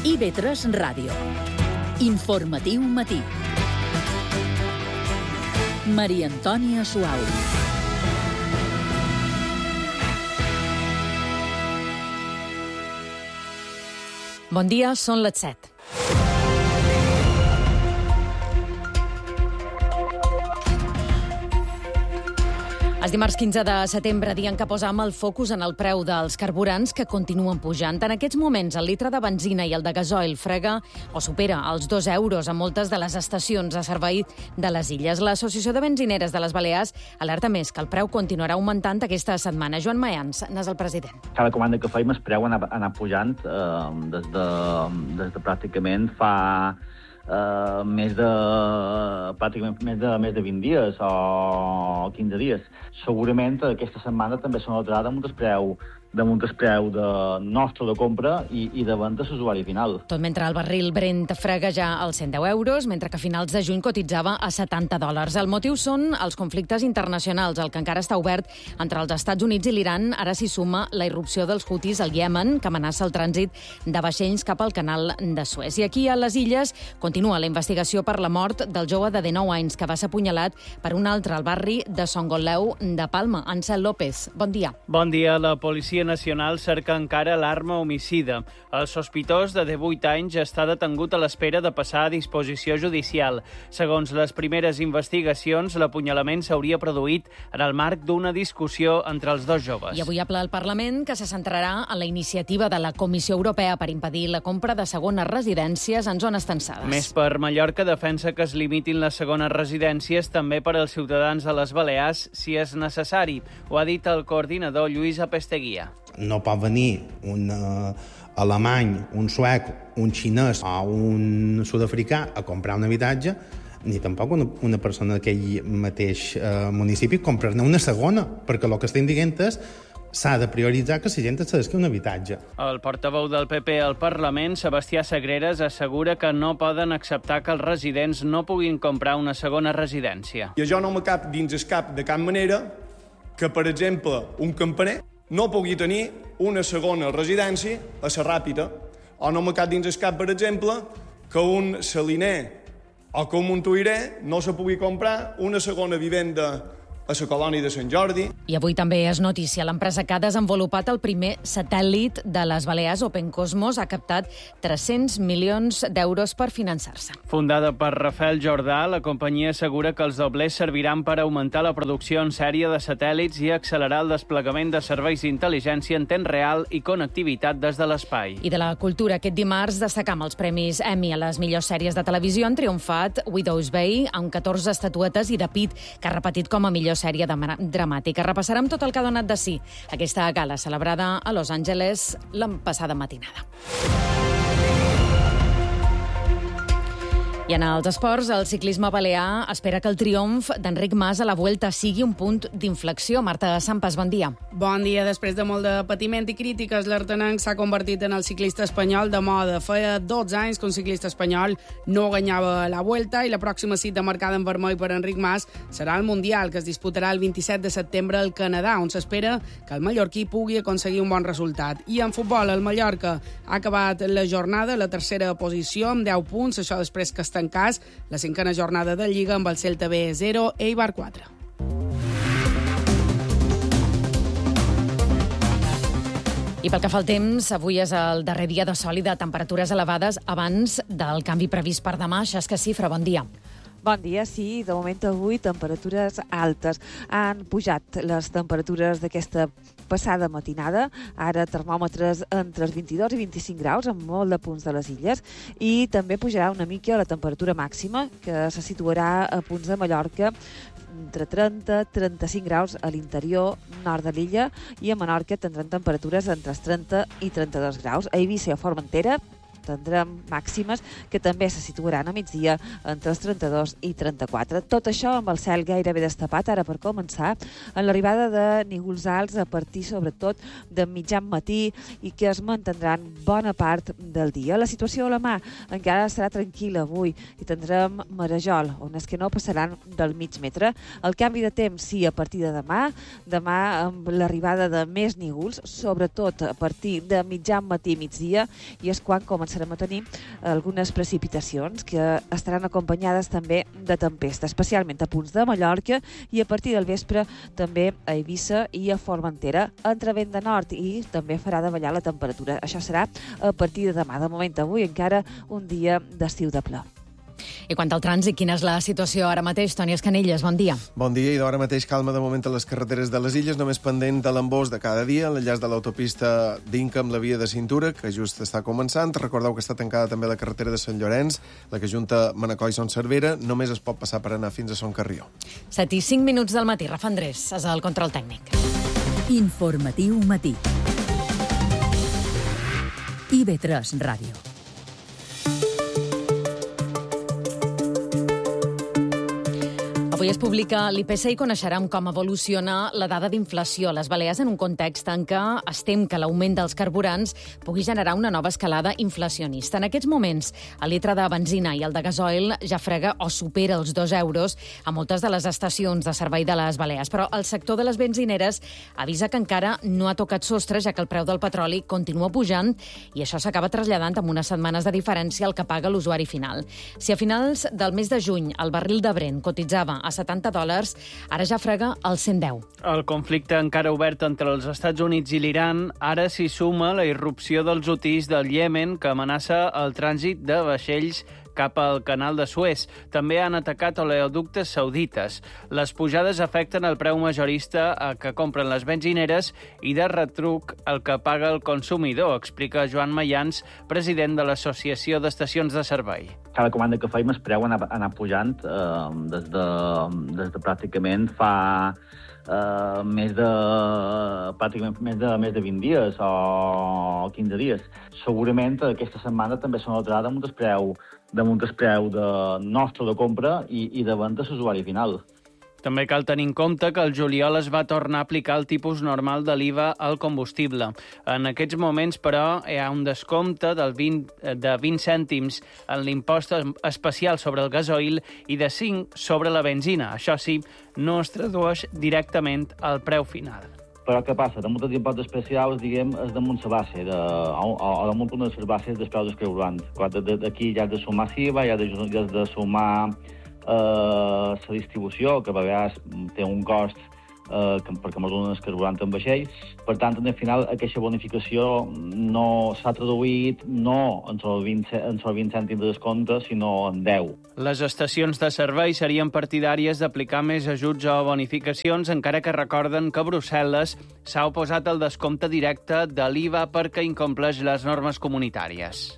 IB3 Ràdio. Informatiu matí. Maria Antònia Suau. Bon dia, són les 7. És dimarts 15 de setembre, dia en què posam el focus en el preu dels carburants que continuen pujant. En aquests moments, el litre de benzina i el de gasoil frega o supera els 2 euros a moltes de les estacions de servei de les illes. L'Associació de Benzineres de les Balears alerta més que el preu continuarà augmentant aquesta setmana. Joan Mayans n'és el president. Cada comanda que feim el preu anar pujant des de pràcticament fa més de 20 dies o 15 dies. Segurament aquesta setmana també se notarà damunt el preu nostre de compra i de venda a l'usuari final. Tot mentre el barril Brent frega ja als 110 euros, mentre que a finals de juny cotitzava a $70. El motiu són els conflictes internacionals, el que encara està obert entre els Estats Units i l'Iran. Ara s'hi suma la irrupció dels Houthis al Iemen, que amenaça el trànsit de vaixells cap al canal de Suez. I aquí a les illes continua la investigació per la mort del jove de 19 anys que va ser apunyalat per un altre al barri de Songoleu de Palma. Ansel López, bon dia. Bon dia. La Policia Nacional cerca encara l'arma homicida. El sospitós de 18 anys està detengut a l'espera de passar a disposició judicial. Segons les primeres investigacions, l'apunyalament s'hauria produït en el marc d'una discussió entre els dos joves. I avui apla al Parlament que se centrarà en la iniciativa de la Comissió Europea per impedir la compra de segones residències en zones tensades. Més per Mallorca defensa que es limitin les segones residències també per als ciutadans de les Balears si és necessari. Ho ha dit el coordinador Lluís Apesteguia. No pot venir un alemany, un suec, un xinès o un sud-africà a comprar un habitatge, ni tampoc una persona d'aquell mateix municipi comprar-ne una segona, perquè el que estem dient és s'ha de prioritzar que la gent es cedesqui un habitatge. El portaveu del PP al Parlament, Sebastià Sagreras, assegura que no poden acceptar que els residents no puguin comprar una segona residència. I jo no me cap dins el cap de cap manera que, per exemple, un campaner no pugui tenir una segona residència a la Ràpita, o no me cap dins el cap, per exemple, que un saliner o que un montuïrer no se pugui comprar una segona vivenda a la colònia de Sant Jordi. I avui també és notícia. L'empresa que ha desenvolupat el primer satèl·lit de les Balears, Open Cosmos, ha captat 300 milions d'euros per finançar-se. Fundada per Rafael Jordà, la companyia assegura que els doblers serviran per augmentar la producció en sèrie de satèl·lits i accelerar el desplegament de serveis d'intel·ligència en temps real i connectivitat des de l'espai. I de la cultura, aquest dimarts destacam els premis Emmy a les millors sèries de televisió. Han triomfat Widow's Bay, amb 14 estatuetes, i The Pitt, que ha repetit com a millor sèrie dramàtica. Repassarem tot el que ha donat de si aquesta gala celebrada a Los Angeles la passada matinada. I en els esports, el ciclisme balear espera que el triomf d'Enric Mas a la Vuelta sigui un punt d'inflexió. Marta Sampas, bon dia. Bon dia. Després de molt de patiment i crítiques, l'artenenc s'ha convertit en el ciclista espanyol de moda. Feia 12 anys que un ciclista espanyol no guanyava la Vuelta i la pròxima cita marcada en vermell per Enric Mas serà el Mundial, que es disputarà el 27 de setembre al Canadà, on s'espera que el mallorquí pugui aconseguir un bon resultat. I en futbol, el Mallorca ha acabat la jornada a la tercera posició amb 10 punts, això després que en cas la 5a jornada de Lliga amb el Celta B 0, Eibar 4. I pel que fa al temps, avui és el darrer dia de sol i de temperatures elevades abans del canvi previst per demà. Xesca Cifra, bon dia. Bon dia, sí, de moment avui temperatures altes. Han pujat les temperatures d'aquesta passada matinada, ara termòmetres entre els 22 i 25 graus en molt de punts de les illes, i també pujarà una mica la temperatura màxima, que se situarà a punts de Mallorca entre 30 i 35 graus a l'interior nord de l'illa, i a Menorca tindran temperatures entre els 30 i 32 graus. A Eivissa i a Formentera tindrem màximes que també se situaran a migdia entre els 32 i 34. Tot això amb el cel gairebé destapat, ara per començar, en l'arribada de nígols alts a partir sobretot de mitjan matí i que es mantindran bona part del dia. La situació a la mà encara serà tranquil·la avui i tindrem marejol, on és que no passaran del mig metre. El canvi de temps sí a partir de demà amb l'arribada de més nígols, sobretot a partir de mitjan matí i migdia, i és quan començarà començarem a tenir algunes precipitacions que estaran acompanyades també de tempesta, especialment a punts de Mallorca i a partir del vespre també a Eivissa i a Formentera. Entra vent de nord i també farà davallar la temperatura. Això serà a partir de demà. De moment, avui encara un dia d'estiu de ple. I quant al trànsit, quina és la situació ara mateix? Toni Escanelles, bon dia. Bon dia, i d'ara mateix calma de moment a les carreteres de les Illes, només pendent de l'embós de cada dia, l'enllaç de l'autopista d'Inca amb la via de cintura, que just està començant. Recordeu que està tancada també la carretera de Sant Llorenç, la que junta Manacor i Son Cervera. Només es pot passar per anar fins a Son Carrió. 7:05 del matí. Rafa Andrés, és el control tècnic. Informatiu matí. IB3 Ràdio. Avui es publica l'IPC i coneixerem com evoluciona la dada d'inflació a les Balears en un context en què es tem que l'augment dels carburants pugui generar una nova escalada inflacionista. En aquests moments, el litre de benzina i el de gasoil ja frega o supera els 2 euros a moltes de les estacions de servei de les Balears, però el sector de les benzineres avisa que encara no ha tocat sostre, ja que el preu del petroli continua pujant i això s'acaba traslladant amb unes setmanes de diferència al que paga l'usuari final. Si a finals del mes de juny el barril de Brent cotitzava a $70, ara ja frega els 110. El conflicte encara obert entre els Estats Units i l'Iran ara s'hi suma la irrupció dels hutis del Iemen que amenaça el trànsit de vaixells cap al canal de Suez. També han atacat oleoductes saudites. Les pujades afecten el preu majorista que compren les benzineres i de retruc el que paga el consumidor, explica Joan Mayans, president de l'Associació d'Estacions de Servei. Cada comanda que feim es preu anar pujant des de pràcticament fa més de 20 dies o 15 dies. Segurament aquesta setmana també se notarà damunt el preu nostre de compra i de venda a l'usuari final. També cal tenir en compte que el juliol es va tornar a aplicar el tipus normal de l'IVA al combustible. En aquests moments, però, hi ha un descompte de 20 cèntims en l'impost especial sobre el gasoil i de 5 sobre la benzina. Això sí, no es tradueix directament al preu final. Però què passa? Damunt dels impostos especials, diguem, és damunt la base, o damunt una de les bases dels preus dels carburants. Aquí ja has de sumar SIVA, ja has de sumar la distribució, que a vegades té un cost perquè ens donen el carburant en vaixells. Per tant, al final, aquesta bonificació no s'ha traduït no entre els 20 cèntims de descompte, sinó en 10. Les estacions de servei serien partidàries d'aplicar més ajuts o bonificacions, encara que recorden que Brussel·les s'ha oposat al descompte directe de l'IVA perquè incompleix les normes comunitàries.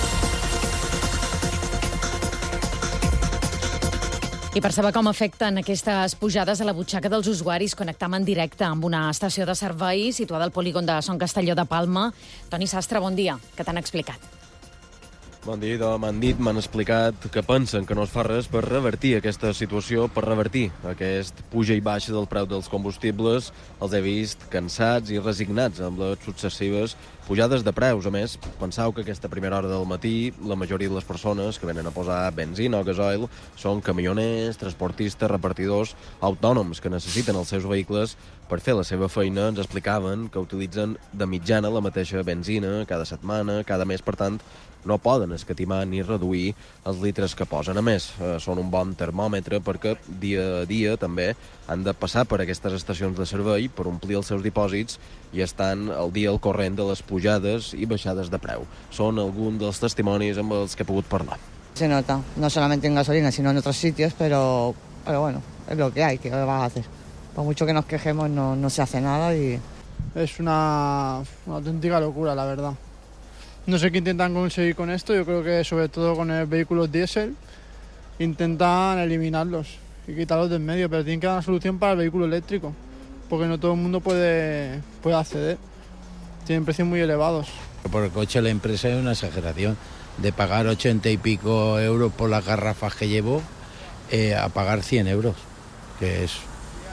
I per saber com afecten aquestes pujades a la butxaca dels usuaris, connectam en directe amb una estació de servei situada al polígon de Son Castelló de Palma. Toni Sastre, bon dia. Què t'han explicat? Bon dia, m'han explicat que pensen que no es fa res per revertir aquesta situació, per revertir aquest puja i baixa del preu dels combustibles. Els he vist cansats i resignats amb les successives pujades de preus. A més, penseu que aquesta primera hora del matí la majoria de les persones que venen a posar benzina o gasoil són camioners, transportistes, repartidors, autònoms que necessiten els seus vehicles per fer la seva feina. Ens explicaven que utilitzen de mitjana la mateixa benzina cada setmana, cada mes, per tant, no poden escatimar ni reduir els litres que posen. A més, són un bon termòmetre perquè dia a dia també han de passar per aquestes estacions de servei per omplir els seus dipòsits i estan al dia al corrent de les pujades i baixades de preu. Són alguns dels testimonis amb els que he pogut parlar. Se nota, no solamente en gasolina, sino en otros sitios, pero bueno, es lo que hay, ¿qué vas a hacer? Por mucho que nos quejemos, no se hace nada y... Es una auténtica locura, la verdad. No sé qué intentan conseguir con esto, yo creo que sobre todo con el vehículo diésel intentan eliminarlos y quitarlos del medio, pero tienen que dar una solución para el vehículo eléctrico, porque no todo el mundo puede acceder, tienen precios muy elevados. Por el coche la empresa es una exageración, de pagar 80 y pico euros por las garrafas que llevo a pagar 100 euros, que es...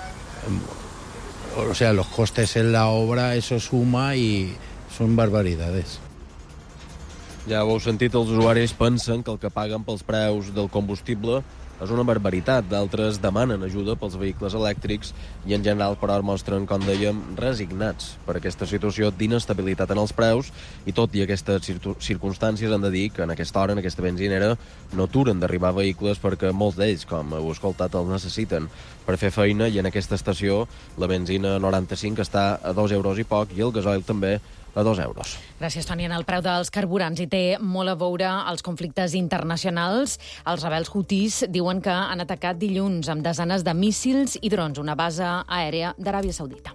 O sea, los costes en la obra, eso suma y son barbaridades. Ja ho heu sentit, els usuaris pensen que el que paguen pels preus del combustible és una barbaritat. D'altres demanen ajuda pels vehicles elèctrics i en general, però, mostren, com dèiem, resignats per aquesta situació d'inestabilitat en els preus i tot i aquestes circumstàncies han de dir que en aquesta hora, en aquesta benzinera, no aturen d'arribar vehicles perquè molts d'ells, com heu escoltat, els necessiten per fer feina i en aquesta estació la benzina 95 està a 2 euros i poc i el gasoil també a 2 euros. Gràcies, Toni. En el preu dels carburants hi té molt a veure els conflictes internacionals. Els rebels hutis diuen que han atacat dilluns amb desenes de míssils i drons una base aèria d'Aràbia Saudita.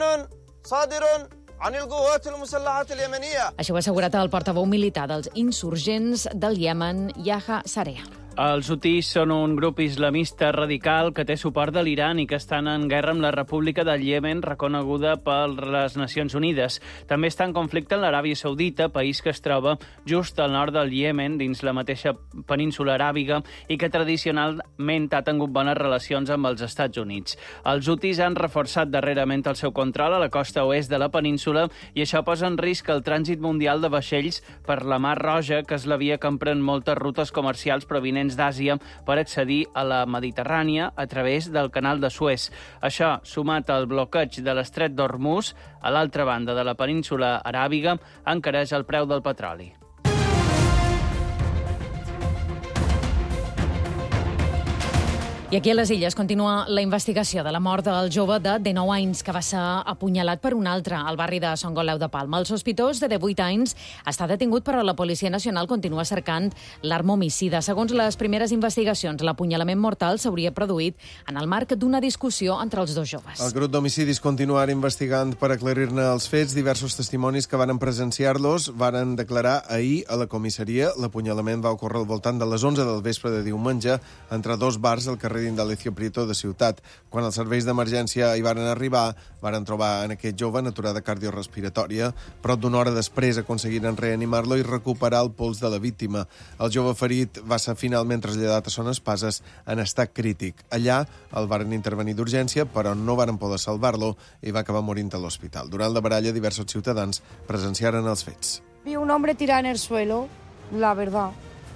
Això ho ha assegurat el portaveu militar dels insurgents del Iemen, Yahya Sarea. Els hutis són un grup islamista radical que té suport de l'Iran i que estan en guerra amb la República del Iemen, reconeguda per les Nacions Unides. També està en conflicte amb l'Aràbia Saudita, país que es troba just al nord del Iemen, dins la mateixa península aràbiga, i que tradicionalment ha tingut bones relacions amb els Estats Units. Els hutis han reforçat darrerament el seu control a la costa oest de la península i això posa en risc el trànsit mundial de vaixells per la Mar Roja, que és la via que empren moltes rutes comercials provinents d'Àsia per accedir a la Mediterrània a través del canal de Suez. Això, sumat al bloqueig de l'estret d'Hormuz, a l'altra banda de la península aràbiga, encareix el preu del petroli. I aquí a les Illes continua la investigació de la mort del jove de 19 anys que va ser apunyalat per un altre al barri de Sant Goleu de Palma. El sospitós de 18 anys està detingut, però la Policia Nacional continua cercant l'arma homicida. Segons les primeres investigacions, l'apunyalament mortal s'hauria produït en el marc d'una discussió entre els dos joves. El grup d'homicidis continua ara investigant per aclarir-ne els fets. Diversos testimonis que varen presenciar-los varen declarar ahir a la comissaria. L'apunyalament va ocórrer al voltant de les 11 del vespre de diumenge entre dos bars al carrer d'Indalecio Prieto de Ciutat. Quan els serveis d'emergència hi varen arribar, varen trobar en aquest jove en aturada cardiorespiratòria. Prop d'una hora després aconseguiren reanimar-lo i recuperar el pols de la víctima. El jove ferit va ser finalment traslladat a Son Espases en estat crític. Allà el varen intervenir d'urgència, però no varen poder salvar-lo i va acabar morint a l'hospital. Durant la baralla, diversos ciutadans presenciaren els fets. Vi un hombre tirado en el suelo, la verdad.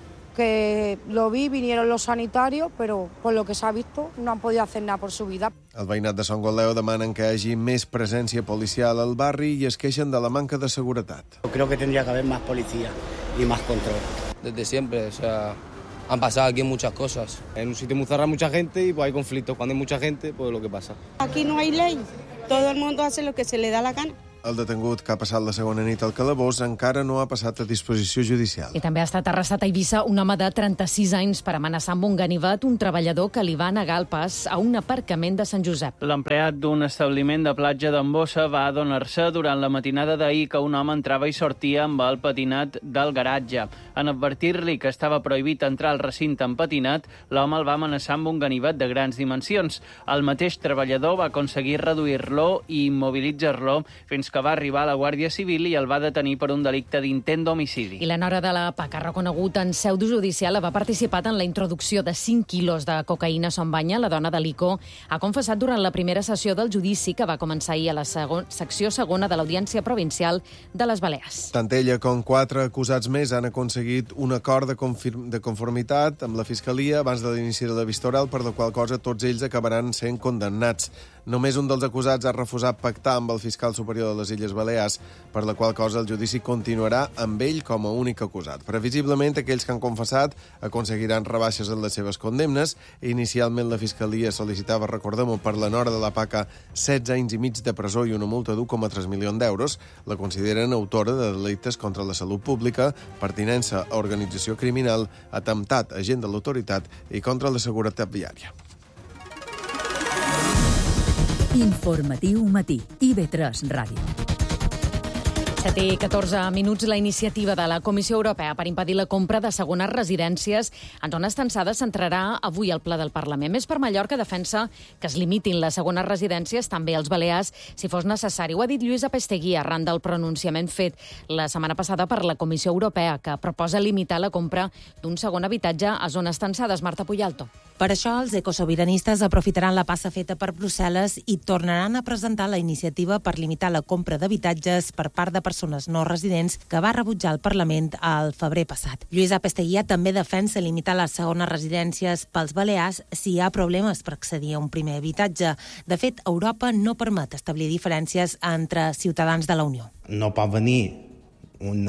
Que lo vi, vinieron los sanitarios, pero por lo que se ha visto no han podido hacer nada por su vida. El veïnat de Sant Goleu demanen que hi hagi més presència policial al barri i es queixen de la manca de seguretat. Creo que tendría que haber más policía y más control. Desde siempre, o sea, han pasado aquí muchas cosas. En un sitio muy cerrado mucha gente y pues hay conflictos. Cuando hay mucha gente, pues lo que pasa. Aquí no hay ley, todo el mundo hace lo que se le da la gana. El detengut que ha passat la segona nit al calabós encara no ha passat a disposició judicial. I també ha estat arrestat a Eivissa un home de 36 anys per amenaçar amb un ganivet un treballador que li va negar el pas a un aparcament de Sant Josep. L'empleat d'un establiment de platja d'Ambossa va adonar-se durant la matinada d'ahir que un home entrava i sortia amb el patinat del garatge. En advertir-li que estava prohibit entrar al recinte amb patinat, l'home el va amenaçar amb un ganivet de grans dimensions. El mateix treballador va aconseguir reduir-lo i immobilitzar-lo fins que va arribar a la Guàrdia Civil i el va detenir per un delicte d'intent d'homicidi. I la nora de la PAC ha reconegut en seu judicial haver participat en la introducció de 5 quilos de cocaïna a Son Banya. La dona de l'ICO ha confessat durant la primera sessió del judici que va començar ahir a la secció segona de l'Audiència Provincial de les Balears. Tant ella com 4 acusats més han aconseguit un acord de conformitat amb la Fiscalia abans de l'inici de la vista oral, per la qual cosa tots ells acabaran sent condemnats. Només un dels acusats ha refusat pactar amb el fiscal superior de les Illes Balears, per la qual cosa el judici continuarà amb ell com a únic acusat. Previsiblement, aquells que han confessat aconseguiran rebaixes en les seves condemnes. Inicialment, la Fiscalia sol·licitava, recordem-ho, per la nora de la PACA 16 anys i mig de presó i una multa d'1,3 milions d'euros. La consideren autora de delictes contra la salut pública, pertinença a organització criminal, atemptat a agent de l'autoritat i contra la seguretat viària. Informatiu matí. IB3 Ràdio. 7:14 minuts. La iniciativa de la Comissió Europea per impedir la compra de segones residències en zones tensades s'entrarà avui al ple del Parlament. Més per Mallorca defensa que es limitin les segones residències també als Balears si fos necessari. Ho ha dit Lluís Apestegui arran del pronunciament fet la setmana passada per la Comissió Europea, que proposa limitar la compra d'un segon habitatge a zones tensades. Marta Puyalto. Per això, els ecosobiranistes aprofitaran la passa feta per Brussel·les i tornaran a presentar la iniciativa per limitar la compra d'habitatges per part de persones persones no residents que va rebutjar el Parlament al febrer passat. Lluís Apesteguía també defensa limitar les segones residències pels balears si hi ha problemes per accedir a un primer habitatge. De fet, Europa no permet establir diferències entre ciutadans de la Unió. No pot venir un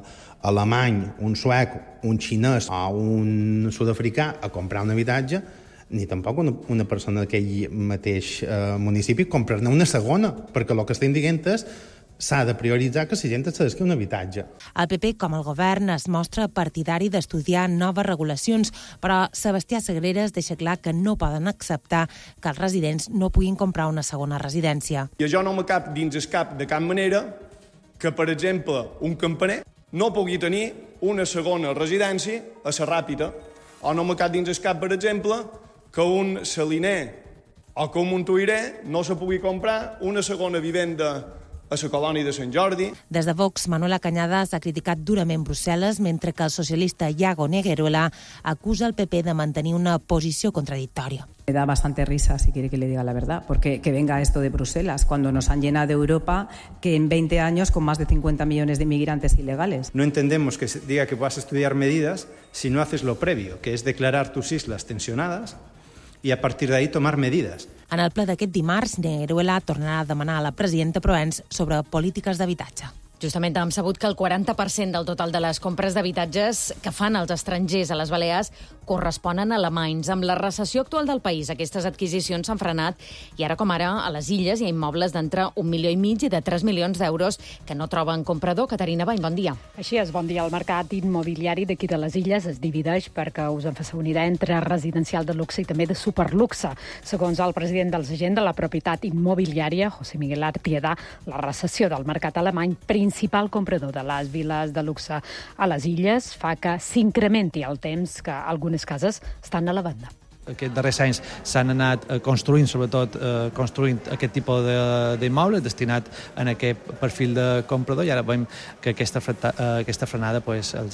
alemany, un suec, un xinès o un sud-africà a comprar un habitatge, ni tampoc una persona d'aquell mateix municipi comprar-ne una segona, perquè el que estem dient és s'ha de prioritzar que la gent accedeixi a un habitatge. El PP, com el govern, es mostra partidari d'estudiar noves regulacions, però Sebastià Sagreras deixa clar que no poden acceptar que els residents no puguin comprar una segona residència. I això no me cap dins el cap de cap manera que, per exemple, un campaner no pugui tenir una segona residència a la Ràpita, o no me cap dins el cap, per exemple, que un saliner o que un montuïrer no se pugui comprar una segona vivenda a la colònia de Sant Jordi. Des de Vox, Manuela Cañadas ha criticat durament Brussel·les, mentre que el socialista Iago Negueruela acusa el PP de mantenir una posició contradictòria. Me da bastante risa, si quiere que le diga la verdad, porque que venga esto de Bruselas, cuando nos han llenado Europa que en 20 años con más de 50 millones de inmigrantes ilegales. No entendemos que se diga que vas a estudiar medidas si no haces lo previo, que es declarar tus islas tensionadas i a partir d'ahí tomar medidas. En el ple d'aquest dimarts, Negueruela tornarà a demanar a la presidenta Proens sobre polítiques d'habitatge. Justament hem sabut que el 40% del total de les compres d'habitatges que fan els estrangers a les Balears corresponen a alemanys. Amb la recessió actual del país, aquestes adquisicions s'han frenat i ara com ara a les illes hi ha immobles d'entre 1,5 milions i de 3 milions d'euros que no troben comprador. Caterina Bany, bon dia. Així és, bon dia. El mercat immobiliari d'aquí de les illes es divideix perquè us en faci una idea entre residencial de luxe i també de superluxe. Segons el president dels agents de la propietat immobiliària, José Miguel Artieda, la recessió del mercat alemany, principal comprador de les viles de luxe a les illes, fa que s'incrementi el temps que algunes cases estan a la venda. Aquests darrers anys s'han anat construint, sobretot construint aquest tipus d'immobles destinat a aquest perfil de comprador, i ara veiem que aquesta frenada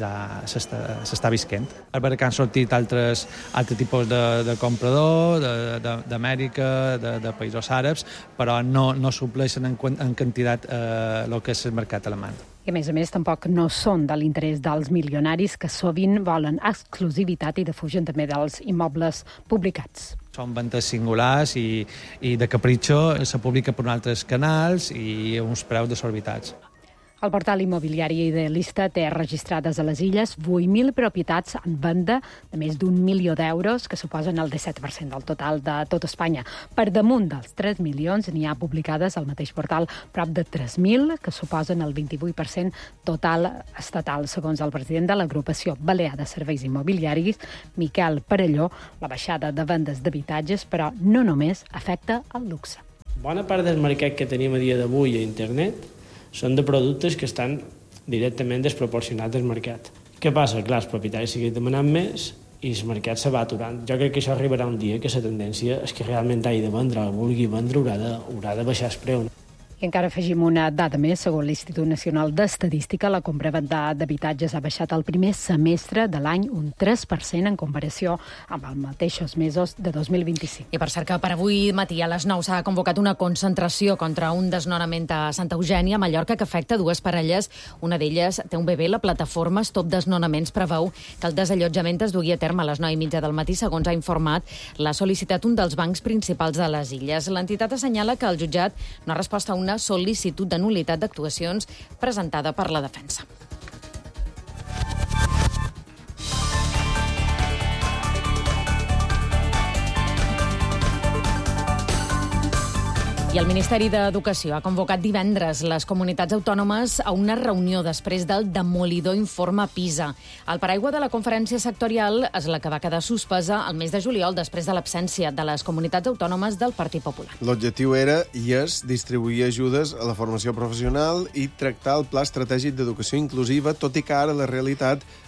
s'està visquent. Ara que han sortit altres tipus de comprador, d'Amèrica, de països àrabs, però no supleixen en quantitat el que és el mercat alemany. I, a més, tampoc no són de l'interès dels milionaris que sovint volen exclusivitat i defugen també dels immobles publicats. Són ventes singulars i de capritxo, se publica per altres canals i uns preus desorbitats. El portal immobiliari Idealista té registrades a les illes 8.000 propietats en venda de més d'1 milió d'euros, que suposen el 17% del total de tot Espanya. Per damunt dels 3 milions n'hi ha publicades al mateix portal prop de 3.000, que suposen el 28% total estatal. Segons el president de l'agrupació Balear de Serveis Immobiliaris, Miquel Perelló, la baixada de vendes d'habitatges, però no només afecta el luxe. Bona part del mercat que tenim a dia d'avui a internet són de productes que estan directament desproporcionats del mercat. Què passa? Clar, els propietaris segueixen demanant més i el mercat se va aturant. Jo crec que això arribarà un dia que la tendència és que realment hagi de vendre, vulgui vendre, haurà de baixar el preu. I encara afegim una dada més. Segons l'Institut Nacional d'Estadística, la compra-venda d'habitatges ha baixat el primer semestre de l'any un 3% en comparació amb els mateixos mesos de 2025. I per cert que per avui matí a les 9 s'ha convocat una concentració contra un desnonament a Santa Eugènia, a Mallorca, que afecta dues parelles. Una d'elles té un bebè. La plataforma Stop Desnonaments preveu que el desallotjament es dugui a terme a les 9:30 del matí, segons ha informat l'ha sol·licitat un dels bancs principals de les illes. L'entitat assenyala que el jutjat no ha respost a una sol·licitud de nul·litat d'actuacions presentada per la defensa. I el Ministeri d'Educació ha convocat divendres les comunitats autònomes a una reunió després del demolidor informe PISA. El paraigua de la conferència sectorial és la que va quedar suspesa el mes de juliol després de l'absència de les comunitats autònomes del Partit Popular. L'objectiu era i és distribuir ajudes a la formació professional i tractar el Pla Estratègic d'Educació Inclusiva, tot i que ara la realitat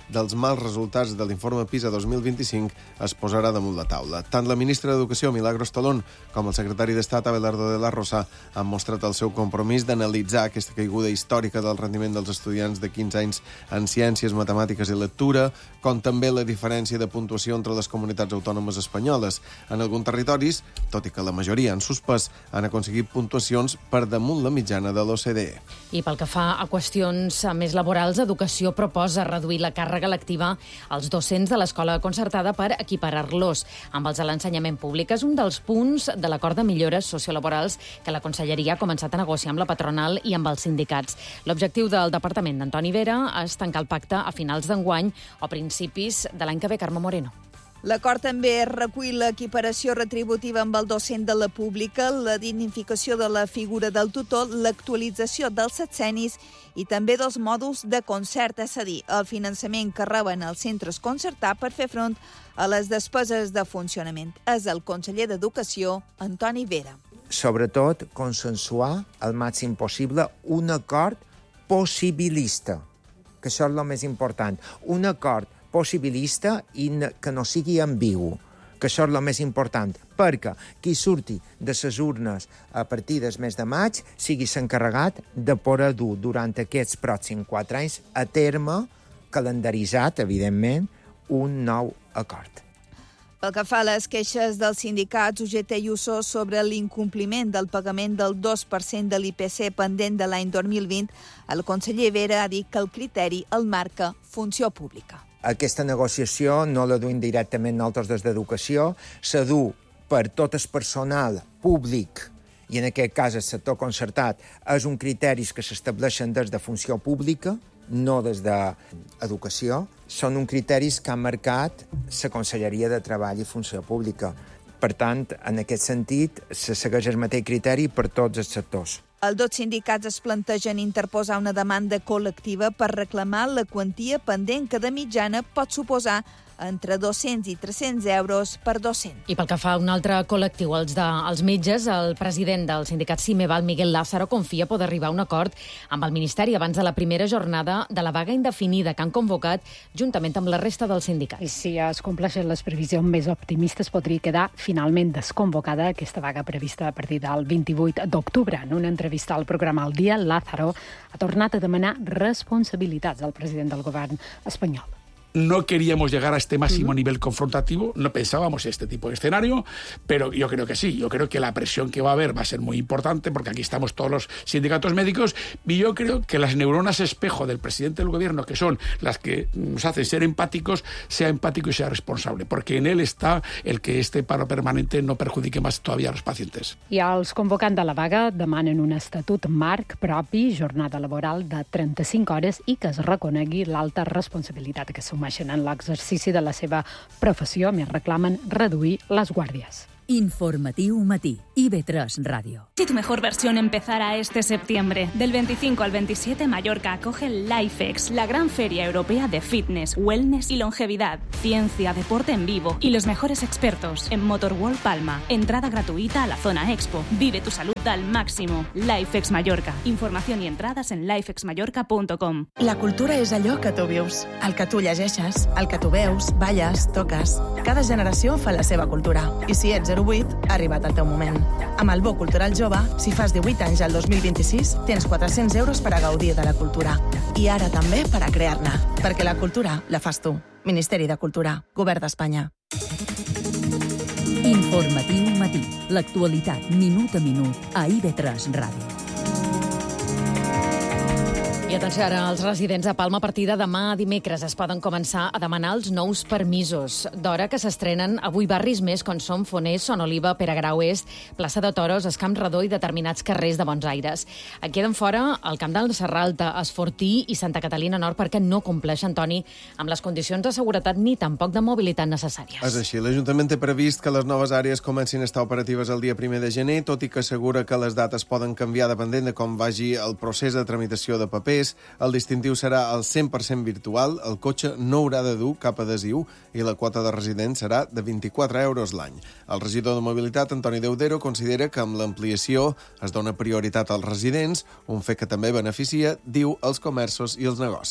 dels mals resultats de l'informe PISA 2025 es posarà damunt la taula. Tant la ministra d'Educació, Milagros Talón, com el secretari d'Estat, Abelardo de la Rosa, han mostrat el seu compromís d'analitzar aquesta caiguda històrica del rendiment dels estudiants de 15 anys en ciències, matemàtiques i lectura, com també la diferència de puntuació entre les comunitats autònomes espanyoles. En alguns territoris, tot i que la majoria han suspès, han aconseguit puntuacions per damunt la mitjana de l'OCDE. I pel que fa a qüestions més laborals, Educació proposa reduir la càrrega lectiva als docents de l'escola concertada per equiparar-los amb els de l'ensenyament públic. És un dels punts de l'acord de millores sociolaborals que la Conselleria ha començat a negociar amb la patronal i amb els sindicats. L'objectiu del departament d'Antoni Vera és tancar el pacte a finals d'enguany o principis de l'any que ve. Carme Moreno. L'acord també recull l'equiparació retributiva amb el docent de la pública, la dignificació de la figura del tutor, l'actualització dels sexennis i també dels mòduls de concert, és a dir, el finançament que reben els centres concertats per fer front a les despeses de funcionament. És el conseller d'Educació, Antoni Vera. Sobretot, consensuar al màxim possible un acord possibilista, que això és el més important. Un acord possibilista i que no sigui ambigu, que això és el més important, perquè qui surti de les urnes a partir del mes de maig sigui s'encarregat de poder dur durant aquests pròxims 4 anys a terme, calendaritzat, evidentment, un nou acord. Pel que fa a les queixes dels sindicats UGT i USO sobre l'incompliment del pagament del 2% de l'IPC pendent de l'any 2020, el conseller Vera ha dit que el criteri el marca Funció Pública. Aquesta negociació no la duim directament nosaltres des d'Educació, se du per tot el personal públic, i en aquest cas el sector concertat, és un criteris que s'estableixen des de Funció Pública, no des d'Educació. Són uns criteris que han marcat la Conselleria de Treball i Funció Pública. Per tant, en aquest sentit, se segueix el mateix criteri per tots els sectors. Els dos sindicats es plantegen interposar una demanda col·lectiva per reclamar la quantia pendent que de mitjana pot suposar entre 200 i 300 euros per docent. I pel que fa a un altre col·lectiu, els metges, el president del sindicat Cimeval, Miguel Lázaro, confia poder arribar a un acord amb el Ministeri abans de la primera jornada de la vaga indefinida que han convocat juntament amb la resta dels sindicats. I si es compleixen les previsions més optimistes, podria quedar finalment desconvocada aquesta vaga prevista a partir del 28 d'octubre. En una entrevista al programa El Dia, Lázaro ha tornat a demanar responsabilitats al president del govern espanyol. No queríamos llegar a este máximo nivel confrontativo, no pensábamos este tipo de escenario, pero yo creo que sí, yo creo que la presión que va a haber va a ser muy importante, porque aquí estamos todos los sindicatos médicos, y yo creo que las neuronas espejo del presidente del gobierno, que son las que nos hacen ser empáticos, sea empático y sea responsable, porque en él está el que este paro permanente no perjudique más todavía a los pacientes. I els convocants de la vaga demanen un estatut marc propi, jornada laboral de 35 hores i que es reconegui l'alta responsabilitat que assumeixen en l'exercici de la seva professió, més reclamen reduir les guàrdies. Informatiu Matí, IB3 Ràdio. Si tu mejor versión empezara este septiembre. Del 25 al 27, Mallorca acoge LifeX, la gran feria europea de fitness, wellness y longevidad, ciencia, deporte en vivo y los mejores expertos en Motorworld Palma. Entrada gratuita a la zona Expo. Vive tu salud al máximo. LifeX Mallorca. Información y entradas en lifexmallorca.com. La cultura és allò que tu vius, el que tu llegeixes, el que tu veus, balles, toques. Cada generació fa la seva cultura. I si ets 08, ha arribat el teu moment. Amb el Bo Cultural Jove, si fas 18 anys al 2026, tens 400 euros per a gaudir de la cultura. I ara també per a crear-ne. Perquè la cultura la fas tu. Ministeri de Cultura, Govern d'Espanya. Informatiu Matí. L'actualitat minut a minut a IB3 Ràdio. I atenció ara, els residents de Palma a partir de demà dimecres es poden començar a demanar els nous permisos. D'hora que s'estrenen avui barris més com són Fonés, Son Oliva, Pere Grau Est, Plaça de Toros, Escamp Redó i determinats carrers de Bons Aires. En queden fora el Camp del Serralta, Esfortí i Santa Catalina Nord perquè no compleixen, Toni, amb les condicions de seguretat ni tampoc de mobilitat necessàries. És així. L'Ajuntament té previst que les noves àrees comencin a estar operatives el dia 1 de gener, tot i que assegura que les dates poden canviar depenent de com vagi el procés de tramitació de papers. El distintiu serà el 100% virtual, el cotxe no haurà de dur cap adhesiu i la quota de resident serà de 24 euros l'any. El regidor de Mobilitat, Antoni Deudero, considera que amb l'ampliació es dona prioritat als residents, un fet que també beneficia, diu, els comerços i els negocis.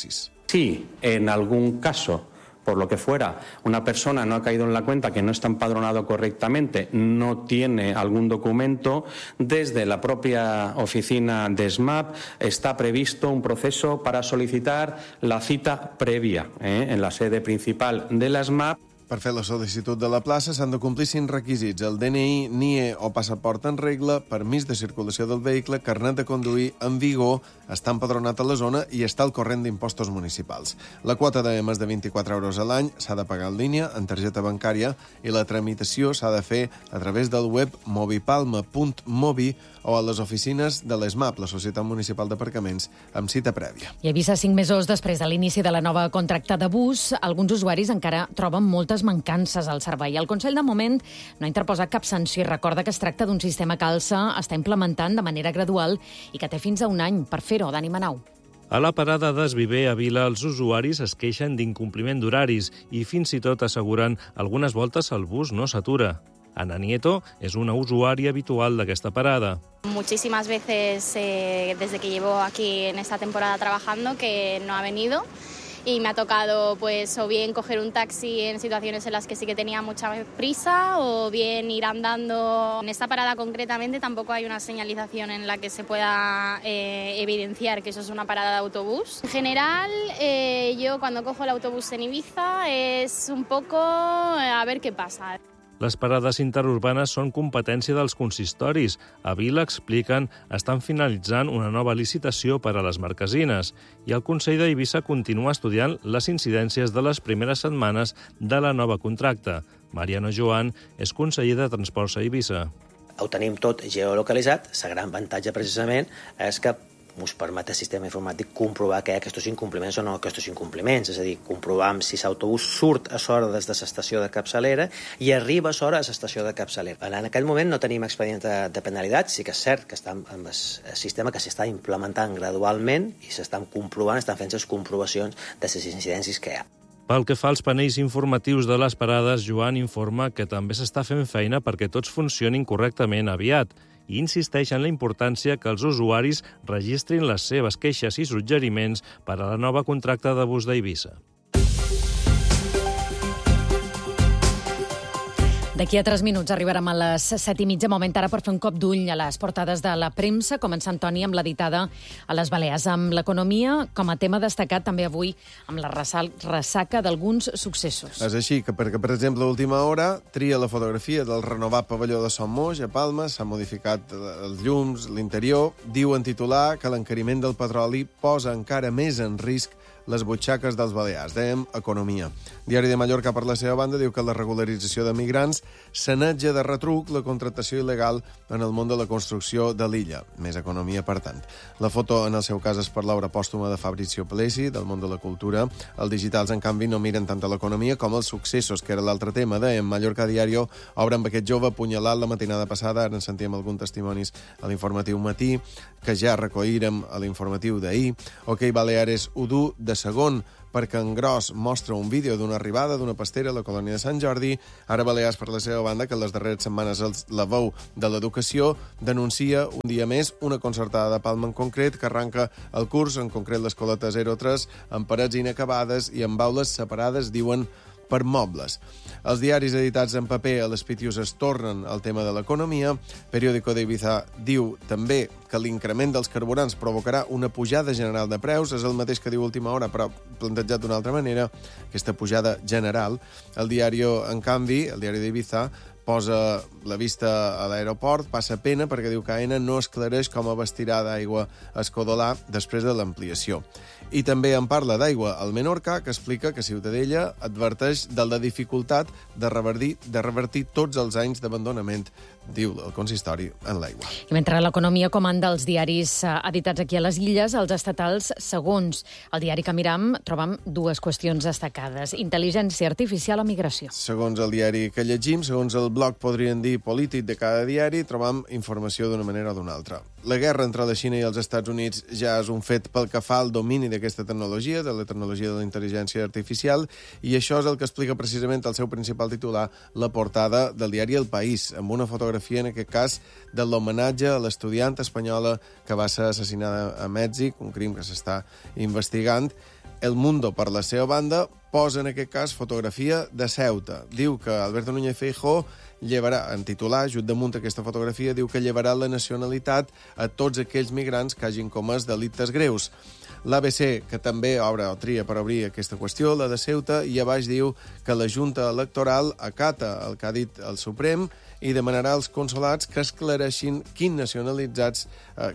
Si en algún caso, por lo que fuera, una persona no ha caído en la cuenta, que no está empadronado correctamente, no tiene algún documento, desde la propia oficina de SMAP está previsto un proceso para solicitar la cita previa en la sede principal de la SMAP. Per fer la sol·licitud de la plaça s'han de complir 5 requisits: el DNI, NIE o passaport en regla, permís de circulació del vehicle, carnet de conduir en vigor, estar empadronat a la zona i estar al corrent d'impostos municipals. La quota de més de 24 euros a l'any s'ha de pagar en línia, en targeta bancària, i la tramitació s'ha de fer a través del web movipalma.mobi o a les oficines de l'ESMAP, la Societat Municipal d'Aparcaments, amb cita prèvia. I a Eivissa, 5 mesos després de l'inici de la nova contracta de bus, alguns usuaris encara troben moltes mancances al servei. El Consell, de moment, no ha interposat cap sanció i recorda que es tracta d'un sistema que Alsa està implementant de manera gradual i que té fins a un any per fer-ho. Dani Manau. A la parada d'Esviver a Vila, els usuaris es queixen d'incompliment d'horaris i fins i tot asseguren algunes voltes el bus no s'atura. Ana Nieto és una usuària habitual d'aquesta parada. Muchísimas veces desde que llevo aquí en esta temporada trabajando que no ha venido y me ha tocado pues o bien coger un taxi en situaciones en las que sí que tenía mucha prisa o bien ir andando. En esta parada concretamente tampoco hay una señalización en la que se pueda evidenciar que eso es una parada de autobús. En general, yo cuando cojo el autobús en Ibiza es un poco a ver qué pasa. Les parades interurbanes són competència dels consistoris. A Vila, expliquen, estan finalitzant una nova licitació per a les marquesines i el Consell d'Eivissa continua estudiant les incidències de les primeres setmanes de la nova contracta. Mariano Joan és conseller de Transports a Eivissa. Ho tenim tot geolocalitzat. El gran avantatge, precisament, és que ens permet el sistema informàtic comprovar que hi ha aquests incompliments o no aquests incompliments. És a dir, comprovar si l'autobús surt a l'hora des de l'estació de capçalera i arriba a l'hora a l'estació de capçalera. En aquell moment no tenim expedient de penalitat, sí que és cert que està amb el sistema que s'està implementant gradualment i s'estan comprovant, estan fent les comprovacions de les incidències que hi ha. Pel que fa als panells informatius de les parades, Joan informa que també s'està fent feina perquè tots funcionin correctament aviat i insisteix en la importància que els usuaris registrin les seves queixes i suggeriments per a la nova contracta de bus d'Eivissa. D'aquí a 3 minuts arribarem a les 7:30. Moment ara per fer un cop d'ull a les portades de la premsa, començant, Toni, amb l'editada a les Balears, amb l'economia com a tema destacat també avui amb la ressaca d'alguns successos. És així, perquè, per exemple, a última hora tria la fotografia del renovat pavelló de Son Moix, a Palma, s'han modificat els llums, l'interior, diu en titular que l'encariment del petroli posa encara més en risc les butxaques dels Balears. Dèiem economia. Diari de Mallorca, per la seva banda, diu que la regularització de migrants sanetja de retruc la contractació il·legal en el món de la construcció de l'illa. Més economia, per tant. La foto, en el seu cas, és per l'obra pòstuma de Fabrizio Plessi, del món de la cultura. Els digitals, en canvi, no miren tant a l'economia com els successos, que era l'altre tema. Dèiem, Mallorca Diario obre amb aquest jove apunyalat la matinada passada, ara en sentíem alguns testimonis a l'informatiu matí, que ja recollirem a l'informatiu d'ahir. OK Baleares ho du de segon, perquè en gros mostra un vídeo d'una arribada d'una pastera a la colònia de Sant Jordi. Ara Balears, per la seva banda, que en les darreres setmanes la veu de l'educació denuncia un dia més una concertada de Palma en concret que arranca el curs, en concret l'escoleta 03, amb parets inacabades i amb aules separades, diuen, per mobles. Els diaris editats en paper a les Pitius es tornen al tema de l'economia. Periódico de Ibiza diu també que l'increment dels carburants provocarà una pujada general de preus. És el mateix que diu Última Hora, però plantejat d'una altra manera, aquesta pujada general. El diari, en canvi, el diari d'Ibiza, posa la vista a l'aeroport, passa pena perquè diu que AENA no esclareix com abastirà d'aigua a Escodolà després de l'ampliació. I també en parla d'aigua al Menorca, que explica que Ciutadella adverteix de la dificultat de revertir tots els anys d'abandonament, diu el consistori, en l'aigua. I mentre l'economia comanda els diaris editats aquí a les Illes, els estatals segons. El diari Camiram trobam 2 qüestions destacades: intel·ligència artificial o migració. Segons el diari que llegim, segons el blog, podrien dir, polític de cada diari, trobam informació d'una manera o d'una altra. La guerra entre la Xina i els Estats Units ja és un fet pel que fa al domini d'aquesta tecnologia, de la tecnologia de la intel·ligència artificial, i això és el que explica precisament el seu principal titular, la portada del diari El País, amb una fotografia, en aquest cas, de l'homenatge a l'estudiant espanyola que va ser assassinada a Mèxic, un crim que s'està investigant, El Mundo, per la seva banda, posa en aquest cas fotografia de Ceuta. Diu que Alberto Núñez Feijóo llevarà, en titular, just damunt aquesta fotografia, diu que llevarà la nacionalitat a tots aquells migrants que hagin comès delictes greus. L'ABC, que també obre o tria per obrir aquesta qüestió, la de Ceuta, i a baix diu que la Junta Electoral acata el que ha dit el Suprem i demanarà als consolats que esclareixin quantes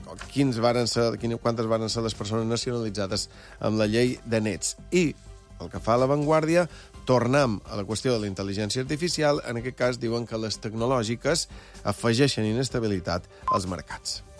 varen ser les persones nacionalitzades amb la llei de nets. I el que fa a La Vanguardia, tornem a la qüestió de la intel·ligència artificial. En aquest cas diuen que les tecnològiques afegeixen inestabilitat als mercats.